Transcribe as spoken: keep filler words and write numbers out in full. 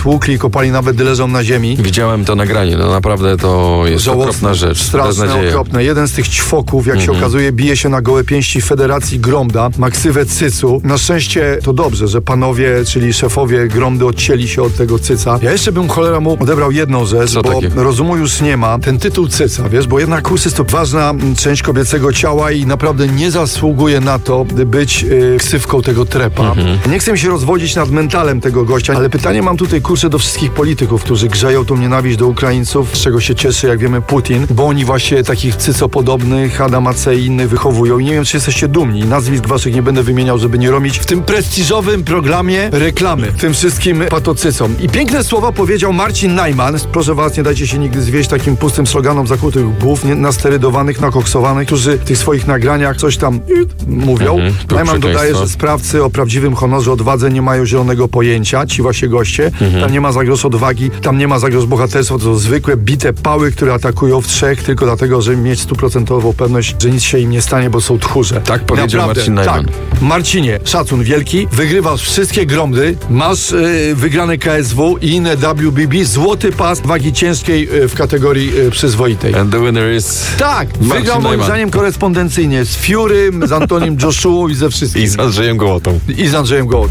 tłukli, kopali, nawet leżą na ziemi. Widziałem to nagranie, no naprawdę to jest Żałosne, okropna rzecz. straszne, okropne. Jeden z tych ćwoków, jak Mhm. się okazuje, bije się na gołe pięści Federacji Gromda, ma ksywę Cycu. Na szczęście to dobrze, że panowie, czyli szefowie Gromdy odcięli się od tego Cyca. Ja jeszcze bym, cholera mu, odebrał jedną rzecz, Co bo takie? rozumu już nie ma. Ten tytuł Cyca, wiesz, bo jednak kurs jest to ważna mm, część kobiecego ciała i naprawdę nie zasługuje na to, by być yy, ksywką tego trepa. Mhm. Nie chcę mi się rozwodzić nad mentalem tego gościa, ale pytanie mam tutaj, kurczę, do wszystkich polityków, którzy grzeją tą nienawiść do Ukraińców, z czego się cieszy, jak wiemy, Putin, bo oni właśnie takich cycopodobnych, Adama C. i innych wychowują. I nie wiem, czy jesteście dumni. Nazwisk waszych nie będę wymieniał, żeby nie robić w tym prestiżowym programie reklamy tym wszystkim patocycom. I piękne słowa powiedział Marcin Najman. Proszę was, nie dajcie się nigdy zwieść takim pustym sloganom zakłutych głów, nie, nasterydowanych, nakoksowanych, którzy w tych swoich nagraniach coś tam mówią. Mhm, Najman dodaje, przekleństwo. że sprawcy o prawdziwym honorze, odwadze nie mają zielonego pojęcia, ci właśnie goście. Mhm. Tam nie ma za grosz odwagi, tam nie ma za grosz bohaterstwa, to są zwykłe, bite pały, które atakują w trzech tylko dlatego, żeby mieć stuprocentową pewność, że nic się im nie stanie, bo są tchórze. Tak powiedział Naprawdę, Marcin Najman. Tak. Marcinie, szacun wielki, wygrywasz wszystkie Gromdy, masz yy, wygrane K S W i inne W B B, złoty pas wagi ciężkiej yy, w kategorii yy, przyzwoitej. And the winner is... Tak, Marcin wygrał moim Najman. zdaniem korespondencyjnie z Furym, z Antonim Joshuą i ze wszystkim. I z Andrzejem Gołotą. I z Andrzejem Gołotą.